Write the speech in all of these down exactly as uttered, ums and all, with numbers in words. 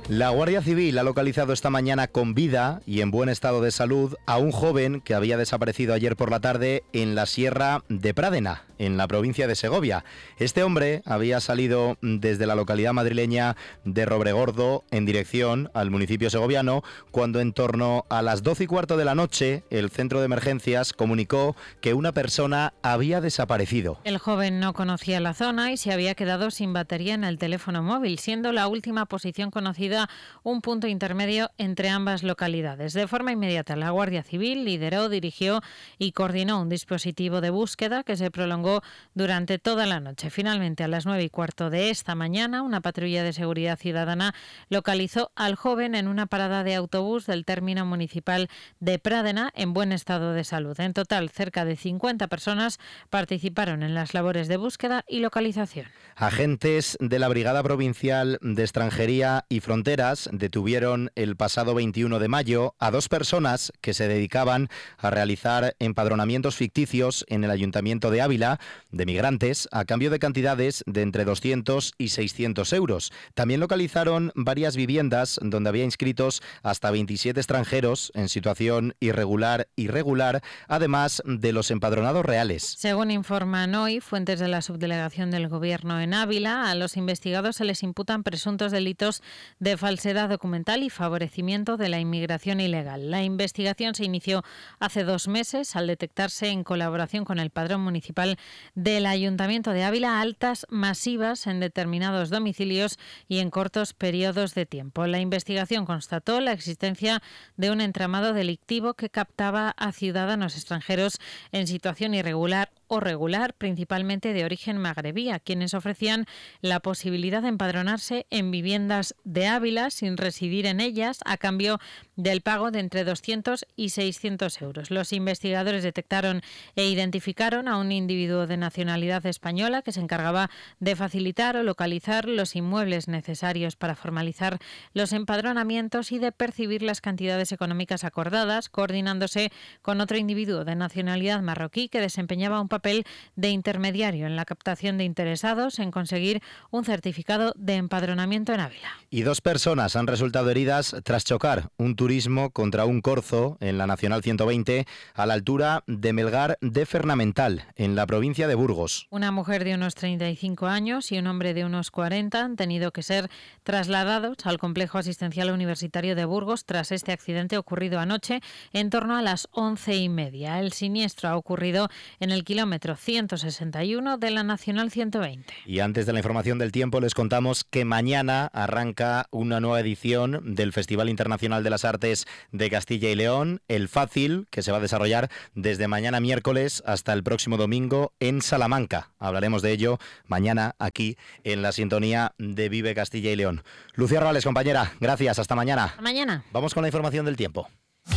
La Guardia Civil ha localizado esta mañana con vida y en buen estado de salud a un joven que había desaparecido ayer por la tarde en la Sierra de Prádena, en la provincia de Segovia. Este hombre había salido desde la localidad madrileña de Robregordo en dirección al municipio segoviano cuando en torno a las doce y cuarto de la noche el centro de emergencias comunicó que una persona había desaparecido. El joven no conocía la zona y se había quedado sin batería en el teléfono móvil, siendo la última posición conocida un punto intermedio entre ambas localidades. De forma inmediata, la Guardia Civil lideró, dirigió y coordinó un dispositivo de búsqueda que se prolongó durante toda la noche. Finalmente, a las nueve y cuarto de esta mañana, una patrulla de seguridad ciudadana localizó al joven en una parada de autobús del término municipal de Prádena en buen estado de salud. En total, cerca de cincuenta personas participaron en las labores de búsqueda y localización. Agentes de la Brigada Provincial de Extranjería y Fronteras detuvieron el pasado veintiuno de mayo a dos personas que se dedicaban a realizar empadronamientos ficticios en el Ayuntamiento de Ávila de migrantes a cambio de cantidades de entre doscientos y seiscientos euros. También localizaron varias viviendas donde había inscritos hasta veintisiete extranjeros en situación irregular y regular, además de los empadronados reales. Según informan hoy fuentes de la subdelegación del Gobierno en Ávila, a los investigados se les imputan presuntos delitos de falsedad documental y favorecimiento de la inmigración ilegal. La investigación se inició hace dos meses al detectarse, en colaboración con el Padrón Municipal del Ayuntamiento de Ávila, altas masivas en determinados domicilios y en cortos periodos de tiempo. La investigación constató la existencia de un entramado delictivo que captaba a ciudadanos extranjeros en situación irregular o regular, principalmente de origen magrebí, a quienes ofrecían la posibilidad de empadronarse en viviendas de Ávila sin residir en ellas a cambio del pago de entre doscientos y seiscientos euros. Los investigadores detectaron e identificaron a un individuo de nacionalidad española que se encargaba de facilitar o localizar los inmuebles necesarios para formalizar los empadronamientos y de percibir las cantidades económicas acordadas, coordinándose con otro individuo de nacionalidad marroquí que desempeñaba un papel de intermediario en la captación de interesados en conseguir un certificado de empadronamiento en Ávila. Y dos personas han resultado heridas tras chocar un turismo contra un corzo en la Nacional ciento veinte a la altura de Melgar de Fernamental, en la provincia de Burgos. Una mujer de unos treinta y cinco años y un hombre de unos cuarenta han tenido que ser trasladados al complejo asistencial universitario de Burgos tras este accidente ocurrido anoche en torno a las once y media. El siniestro ha ocurrido en el kilómetro ciento sesenta y uno de la Nacional ciento veinte. Y antes de la información del tiempo les contamos que mañana arranca una nueva edición del Festival Internacional de las Artes de Castilla y León, el Fácil, que se va a desarrollar desde mañana miércoles hasta el próximo domingo en Salamanca. Hablaremos de ello mañana aquí en la sintonía de Vive Castilla y León. Lucía Rales, compañera, gracias, hasta mañana. Hasta mañana. Vamos con la información del tiempo.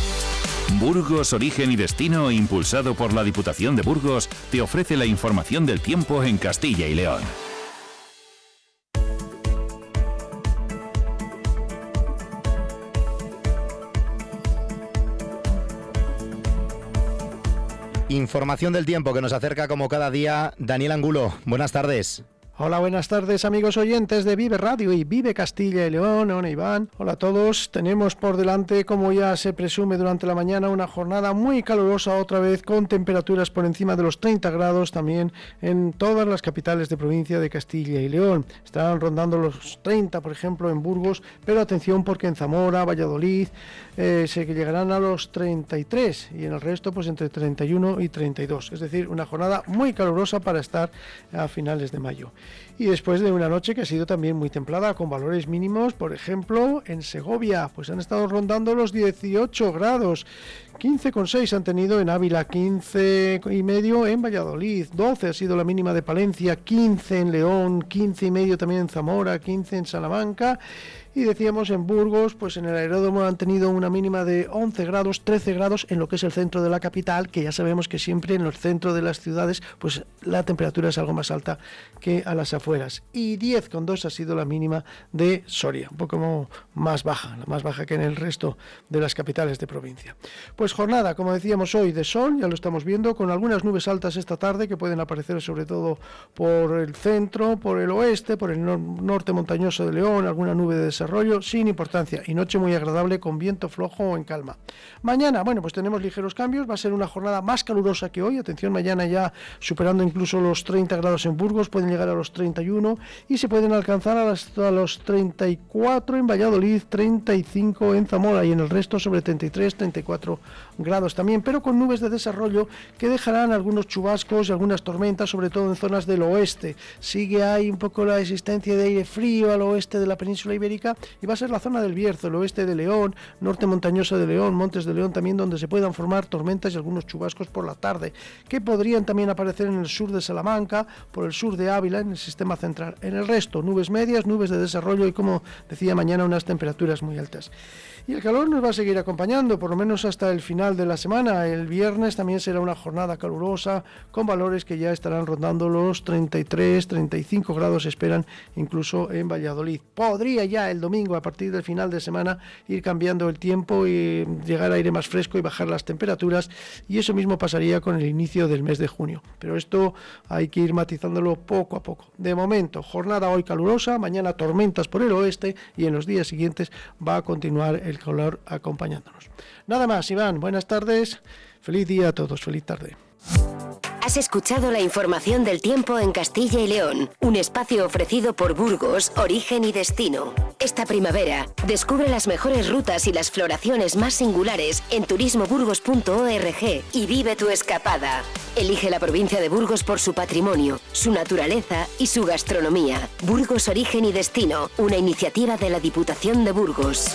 Burgos, origen y destino, impulsado por la Diputación de Burgos, te ofrece la información del tiempo en Castilla y León. Información del tiempo que nos acerca como cada día Daniel Angulo. Buenas tardes. Hola, buenas tardes amigos oyentes de Vive Radio y Vive Castilla y León. Hola Iván, hola a todos. Tenemos por delante, como ya se presume durante la mañana, una jornada muy calurosa otra vez, con temperaturas por encima de los treinta grados también en todas las capitales de provincia de Castilla y León. Estarán rondando los treinta, por ejemplo, en Burgos, pero atención porque en Zamora, Valladolid, eh, se llegarán a los treinta y tres y en el resto pues entre treinta y uno y treinta y dos. Es decir, una jornada muy calurosa para estar a finales de mayo. Y después de una noche que ha sido también muy templada, con valores mínimos, por ejemplo, en Segovia, pues han estado rondando los dieciocho grados, quince coma seis han tenido en Ávila, quince y medio en Valladolid, doce ha sido la mínima de Palencia, quince en León, quince y medio también en Zamora, quince en Salamanca. Y decíamos en Burgos, pues en el aeródromo han tenido una mínima de once grados, trece grados en lo que es el centro de la capital, que ya sabemos que siempre en el centro de las ciudades pues la temperatura es algo más alta que a las afueras. Y diez coma dos ha sido la mínima de Soria, un poco más baja, la más baja que en el resto de las capitales de provincia. Pues Pues jornada, como decíamos hoy, de sol, ya lo estamos viendo, con algunas nubes altas esta tarde que pueden aparecer sobre todo por el centro, por el oeste, por el nor- norte montañoso de León, alguna nube de desarrollo, sin importancia, y noche muy agradable con viento flojo o en calma. Mañana, bueno, pues tenemos ligeros cambios, va a ser una jornada más calurosa que hoy, atención, mañana ya superando incluso los treinta grados en Burgos, pueden llegar a los treinta y uno y se pueden alcanzar hasta los treinta y cuatro en Valladolid, treinta y cinco en Zamora y en el resto sobre treinta y tres, treinta y cuatro grados también, pero con nubes de desarrollo que dejarán algunos chubascos y algunas tormentas, sobre todo en zonas del oeste. Sigue ahí un poco la existencia de aire frío al oeste de la península ibérica y va a ser la zona del Bierzo, el oeste de León, norte montañoso de León, Montes de León también, donde se puedan formar tormentas y algunos chubascos por la tarde, que podrían también aparecer en el sur de Salamanca, por el sur de Ávila, en el sistema central. En el resto, nubes medias, nubes de desarrollo y, como decía, mañana unas temperaturas muy altas. Y el calor nos va a seguir acompañando, por lo menos hasta el final de la semana. El viernes también será una jornada calurosa, con valores que ya estarán rondando los treinta y tres, treinta y cinco grados, esperan incluso en Valladolid. Podría ya el domingo, a partir del final de semana, ir cambiando el tiempo y llegar aire más fresco y bajar las temperaturas, y eso mismo pasaría con el inicio del mes de junio. Pero esto hay que ir matizándolo poco a poco. De momento, jornada hoy calurosa, mañana tormentas por el oeste y en los días siguientes va a continuar el calor acompañándonos. Nada más, Iván, buenas tardes, feliz día a todos, feliz tarde. Has escuchado la información del tiempo en Castilla y León, un espacio ofrecido por Burgos, Origen y Destino. Esta primavera, descubre las mejores rutas y las floraciones más singulares en turismo burgos punto org y vive tu escapada. Elige la provincia de Burgos por su patrimonio, su naturaleza y su gastronomía. Burgos, Origen y Destino, una iniciativa de la Diputación de Burgos.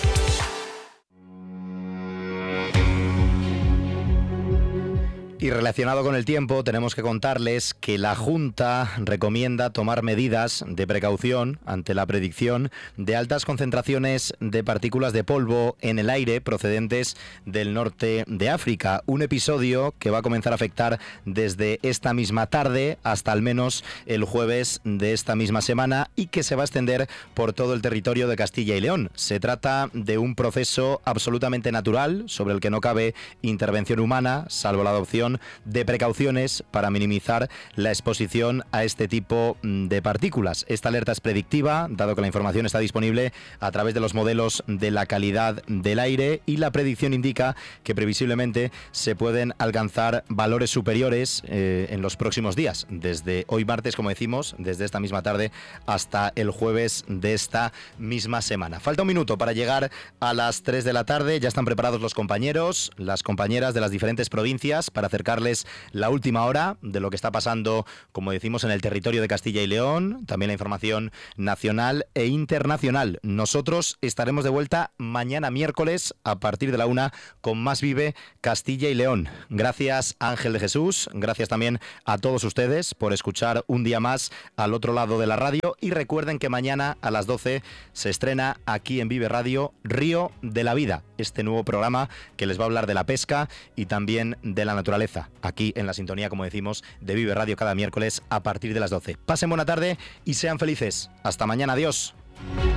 Y relacionado con el tiempo, tenemos que contarles que la Junta recomienda tomar medidas de precaución ante la predicción de altas concentraciones de partículas de polvo en el aire procedentes del norte de África. Un episodio que va a comenzar a afectar desde esta misma tarde hasta al menos el jueves de esta misma semana y que se va a extender por todo el territorio de Castilla y León. Se trata de un proceso absolutamente natural sobre el que no cabe intervención humana, salvo la adopción de precauciones para minimizar la exposición a este tipo de partículas. Esta alerta es predictiva, dado que la información está disponible a través de los modelos de la calidad del aire, y la predicción indica que previsiblemente se pueden alcanzar valores superiores eh, en los próximos días, desde hoy martes, como decimos, desde esta misma tarde hasta el jueves de esta misma semana. Falta un minuto para llegar a las tres de la tarde, ya están preparados los compañeros, las compañeras de las diferentes provincias para hacer acercarles la última hora de lo que está pasando, como decimos, en el territorio de Castilla y León, también la información nacional e internacional. Nosotros estaremos de vuelta mañana miércoles a partir de la una con Más Vive Castilla y León. Gracias, Ángel de Jesús, gracias también a todos ustedes por escuchar un día más al otro lado de la radio, y recuerden que mañana a las doce se estrena aquí en Vive Radio Río de la Vida, este nuevo programa que les va a hablar de la pesca y también de la naturaleza, aquí en la sintonía, como decimos, de Vive Radio cada miércoles a partir de las doce. Pasen buena tarde y sean felices. Hasta mañana, adiós.